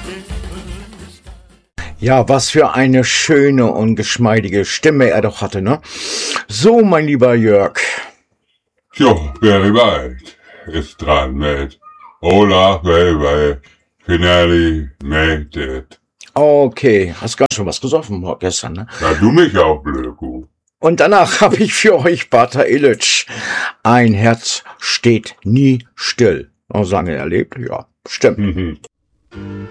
Ja, was für eine schöne und geschmeidige Stimme er doch hatte, ne? So, mein lieber Jörg. Jo, Barry White ist dran mit Olaf Baby, Finale made it. Okay, hast ganz schön was gesoffen gestern, ne? Ja, du mich auch, Blöku. Und danach habe ich für euch Bata Illich. Ein Herz steht nie still. Noch lange erlebt? Ja, stimmt.